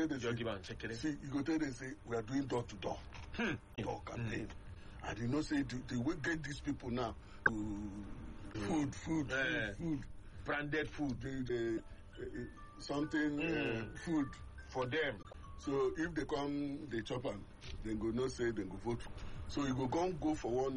tell them, see, you go tell them, say, we are doing door-to-door. Door campaign. And you know, say, they will get these people now food. Branded food. Food. For them. So if they come, they chop them, then go no say, then go vote. So you go for one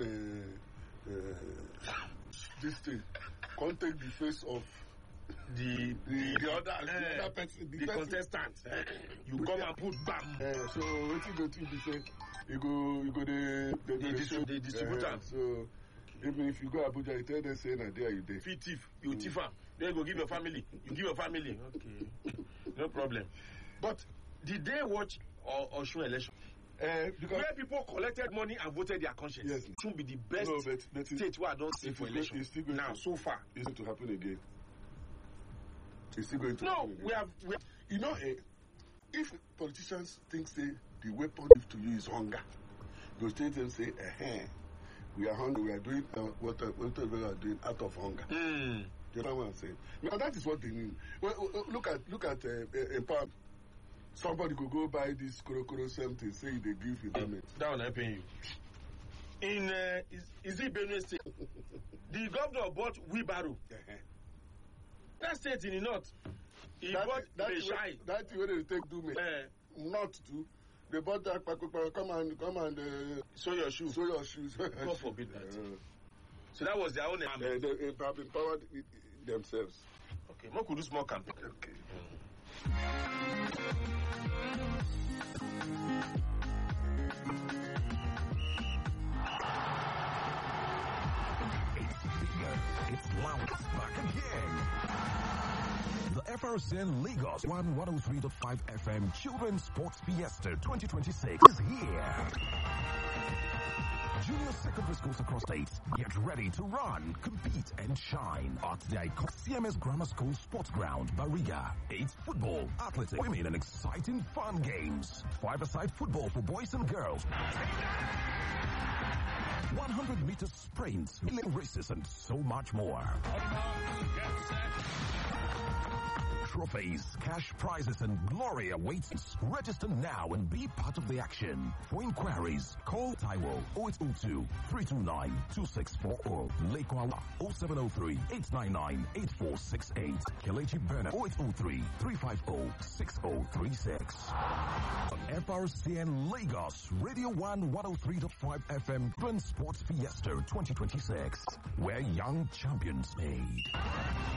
this thing. Can't take the face of the other person, the contestant. You come and put bam. So what you go to be say? You go the distributor. So even if you go Abuja, you tell them say na there you dey. Thief, you thief am. Then go give your family. You give your family. Okay, no problem. But did they watch Osun election? Because where people collected money and voted their conscience. Yes. It should be the best state where I don't see for election. Now, so far. It's going to happen again. It's still going to happen again. We have you know, if politicians think, say, the weapon to you is hunger, they'll tell them, say, we are hungry, we are doing whatever we are doing out of hunger. You know what I'm saying? Now, that is what they mean. Well, look at empowerment. Somebody could go buy this Korokoro something, say they give his payment. That one I pay you. In is it Benue State? The governor bought wheelbarrow. That state in the north. He bought Beshai. That's where they take do me. Not to. They bought that come and sew your shoes. Sew your shoes. God forbid that. So that was their own empowerment. They have empowered themselves. Okay, more could do small campaign. Okay. It's loud back again. The FRCN Lagos 103.5 FM Children's Sports Fiesta 2026 is here. Junior secondary schools across states, get ready to run, compete, and shine at the iconic CMS Grammar School Sports Ground, Bariga. It's football, athletics, women, and exciting fun games. Five-a-side football for boys and girls. 100-meter sprints, relay races, and so much more. Trophies, cash prizes, and glory awaits. Register now and be part of the action. For inquiries, call Taiwo 0802-329-2640. Lekwawa 0703-899-8468. Kelechi Bernard 0803-350-6036. FRCN Lagos, Radio 1 103.5 FM Trend Sports Fiesta 2026, where young champions made.